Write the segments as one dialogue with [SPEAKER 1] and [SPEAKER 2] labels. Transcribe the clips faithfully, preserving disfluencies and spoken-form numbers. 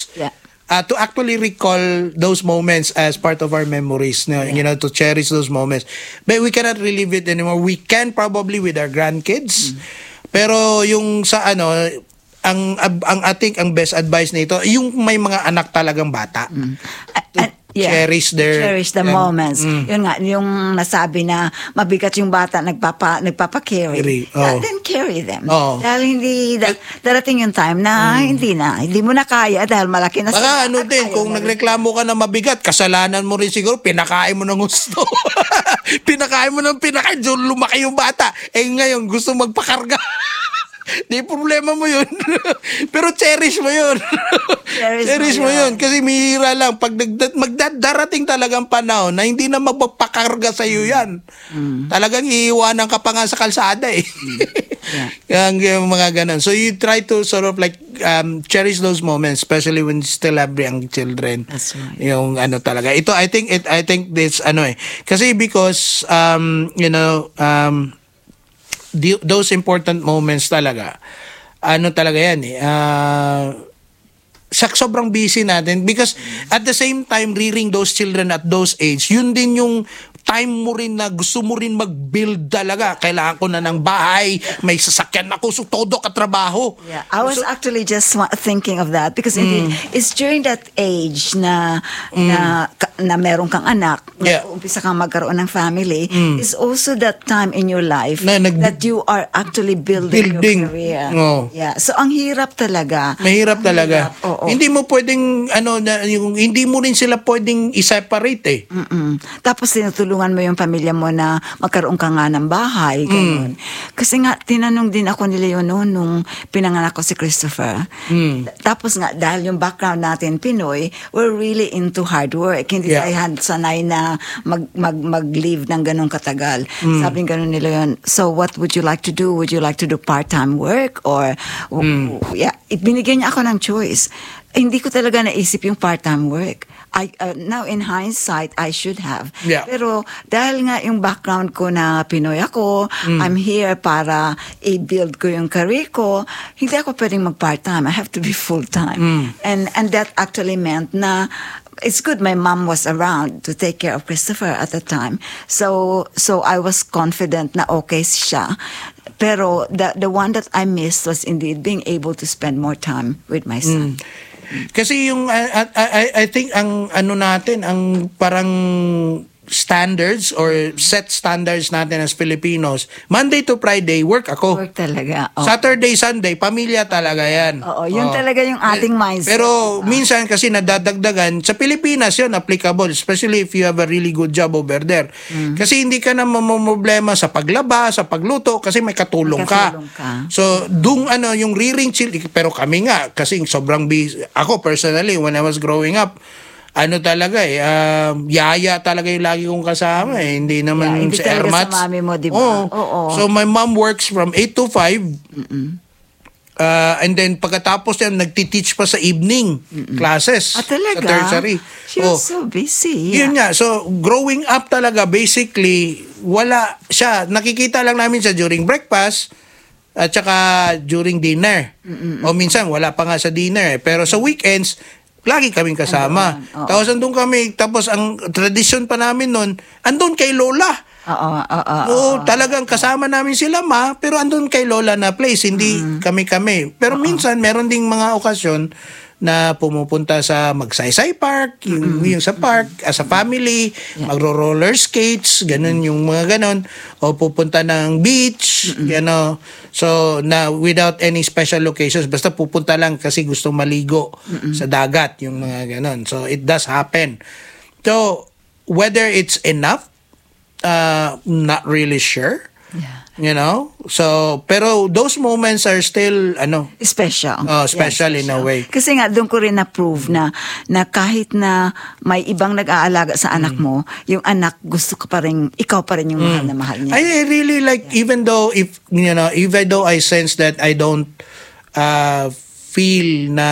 [SPEAKER 1] Yeah.
[SPEAKER 2] Uh, to actually recall those moments as part of our memories, no?
[SPEAKER 1] Yeah.
[SPEAKER 2] You know, to cherish those moments. But we cannot relive it anymore. We can probably with our grandkids. Mm. Pero yung sa ano, ang ang I think ang best advice nito, yung may mga anak talagang bata. Mm.
[SPEAKER 1] Uh, yeah.
[SPEAKER 2] Cherish their
[SPEAKER 1] cherish the
[SPEAKER 2] um,
[SPEAKER 1] moments.
[SPEAKER 2] Mm.
[SPEAKER 1] Yun nga, yung nasabi na mabigat yung bata nagpapa nagpapa-carry.
[SPEAKER 2] Oh.
[SPEAKER 1] Then carry them.
[SPEAKER 2] Oh.
[SPEAKER 1] Dahil hindi da, darating yung time na mm. hindi na, hindi mo na kaya dahil malaki na.
[SPEAKER 2] Baka ano din, kung nagreklamo ka na mabigat, kasalanan mo rin siguro, pinakain mo ng gusto. Pinakain mo ng pinakain, lumaki yung bata. Eh ngayon, gusto magpakarga. Di problema mo yun. Pero cherish mo yun.
[SPEAKER 1] Cherish,
[SPEAKER 2] cherish mo, mo yun. Kasi mihira lang. Pag magdarating talagang panahon na hindi na magpapakarga sa iyo yan. Mm. Talagang iiwanan ka pa nga sa kalsada eh. Mm. Yeah. Yung, yung mga ganun. So you try to sort of like um, cherish those moments, especially when you still have young children.
[SPEAKER 1] That's right.
[SPEAKER 2] Yung ano talaga. Ito, I think, it, I think this, ano eh. Kasi because, um, you know, um, The, those important moments talaga, ano talaga yan eh, uh, sa sobrang busy natin because at the same time, rearing those children at those age, yun din yung time mo rin na gusto mo rin mag-build talaga. Kailangan ko na ng bahay, may sasakyan ako, so todo katrabaho.
[SPEAKER 1] Yeah, I was
[SPEAKER 2] so,
[SPEAKER 1] actually just thinking of that because mm. indeed, it's during that age na mm. na, na meron kang anak,
[SPEAKER 2] yeah.
[SPEAKER 1] na umpisa kang magkaroon ng family,
[SPEAKER 2] mm.
[SPEAKER 1] is also that time in your life
[SPEAKER 2] na, nag-
[SPEAKER 1] that you are actually building,
[SPEAKER 2] building.
[SPEAKER 1] your career.
[SPEAKER 2] Oh.
[SPEAKER 1] Yeah, so ang hirap talaga.
[SPEAKER 2] Mahirap
[SPEAKER 1] ang
[SPEAKER 2] talaga.
[SPEAKER 1] Hirap. Oh, oh.
[SPEAKER 2] Hindi mo pwedeng, ano, na, yung, hindi mo rin sila pwedeng i-separate eh.
[SPEAKER 1] Mm-mm. Tapos tinutulungan mo yung pamilya mo na magkaroon ka nga ng bahay, ganun. Mm. Kasi nga, tinanong din ako nila yun noon nung pinanganak ko si Christopher. Mm. Tapos nga, dahil yung background natin, Pinoy, we're really into hard work. Hindi
[SPEAKER 2] yeah.
[SPEAKER 1] tayo sanay na mag, mag, mag-live ng ganun katagal. Mm. Sabi ganun nila yun, so what would you like to do? Would you like to do part-time work? Or, mm. yeah, binigyan niya ako ng choice. Hindi ko talaga naisip yung part-time work. I, uh, now, in hindsight, I should have.
[SPEAKER 2] Yeah.
[SPEAKER 1] Pero dahil nga yung background ko na Pinoy ako, mm. I'm here para i-build ko yung career ko, hindi ako pwedeng mag-part-time. I have to be full-time. Mm. And and that actually meant na it's good my mom was around to take care of Christopher at the time. So so I was confident na okay siya. Pero the the one that I missed was indeed being able to spend more time with my son. Mm.
[SPEAKER 2] Kasi yung I, I, I think ang ano natin, ang parang standards or set standards natin as Filipinos, Monday to Friday, work ako.
[SPEAKER 1] Work talaga. Oh.
[SPEAKER 2] Saturday, Sunday, pamilya talaga yan.
[SPEAKER 1] Oo, yun
[SPEAKER 2] oh.
[SPEAKER 1] talaga yung ating mindset.
[SPEAKER 2] Pero minsan kasi nadadagdagan, sa Pilipinas yun applicable, especially if you have a really good job over there. Mm. Kasi hindi ka na mamomroblema sa paglaba, sa pagluto, kasi may katulong, may katulong ka. ka. So, dung ano, yung rearing children, pero kami nga, kasi sobrang busy. Ako personally, when I was growing up, ano talaga eh, uh, yaya talaga yung lagi kong kasama eh. Hindi naman
[SPEAKER 1] yeah, hindi
[SPEAKER 2] si
[SPEAKER 1] Hindi
[SPEAKER 2] Ermats.
[SPEAKER 1] sa mami mo, di ba?
[SPEAKER 2] Oh.
[SPEAKER 1] Oo. Oh, oh.
[SPEAKER 2] So my mom works from eight to five. Mm-mm. Uh, and then pagkatapos yan, nagti-teach pa sa evening Mm-mm. classes.
[SPEAKER 1] Ah, talaga?
[SPEAKER 2] Sa tertiary.
[SPEAKER 1] She was oh. so busy.
[SPEAKER 2] Yeah. Yun nga. So growing up talaga, basically, wala siya. Nakikita lang namin siya during breakfast at saka during dinner. Mm-mm. O minsan, wala pa nga sa dinner eh. Pero sa weekends, lagi kaming kasama. Oh, oh. Tapos andun kami, tapos ang tradisyon pa namin nun, andun kay Lola.
[SPEAKER 1] Oo, oo,
[SPEAKER 2] oo. Talagang kasama namin sila ma, pero andun kay Lola na place, hindi mm. kami-kami. Pero uh-oh. minsan, meron ding mga okasyon na pumupunta sa Magsaysay Park, yung, mm-hmm. yung sa park, as a family, yeah. magro-roller skates, ganun yung mga ganun, o pupunta ng beach, mm-hmm. you know. So, na without any special locations, basta pupunta lang kasi gusto maligo mm-hmm. sa dagat, yung mga ganun. So, it does happen. So, whether it's enough, uh, not really sure.
[SPEAKER 1] Yeah.
[SPEAKER 2] You know? So, pero those moments are still, ano?
[SPEAKER 1] Special.
[SPEAKER 2] Oh, special yeah, in a way.
[SPEAKER 1] Kasi nga, doon ko rin na-prove na, na kahit na may ibang nag-aalaga sa anak mm. mo, yung anak, gusto ka pa rin, ikaw pa rin yung mahal mm. na mahal niya.
[SPEAKER 2] I really like, yeah. even though, if, you know, even though I sense that I don't uh, feel na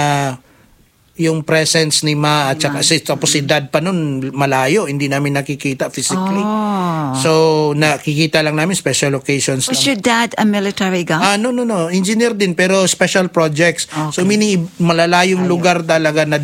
[SPEAKER 2] yung presence ni Ma at saka si, tapos si Dad pa nun malayo, hindi namin nakikita physically.
[SPEAKER 1] Oh.
[SPEAKER 2] So, nakikita lang namin special occasions.
[SPEAKER 1] Was
[SPEAKER 2] lang.
[SPEAKER 1] your dad a military guy?
[SPEAKER 2] Ah, no, no, no. Engineer din, pero special projects. Okay. So, meaning malalayong Ayaw. lugar talaga na